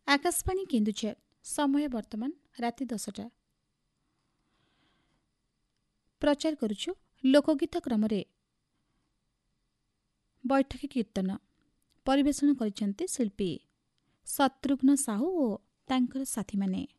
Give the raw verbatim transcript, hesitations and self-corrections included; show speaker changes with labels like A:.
A: ଆକାଶବାଣୀ କେନ୍ଦୁଝର। ସମୟ ବର୍ତ୍ତମାନ ରାତି ଦଶଟା। ପ୍ରଚାର କରୁଛୁ ଲୋକଗୀତ କ୍ରମରେ ବୈଠକୀ କୀର୍ତ୍ତନ। ପରିବେଷଣ କରିଛନ୍ତି ଶିଳ୍ପୀ ଶତ୍ରୁଘ୍ନ ସାହୁ ଓ ତାଙ୍କର ସାଥୀମାନେ।